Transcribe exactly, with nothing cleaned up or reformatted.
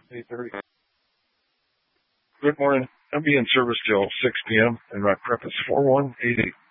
eight thirty. Good morning. I'll be in service till six p.m. and my prep is four one eight eight.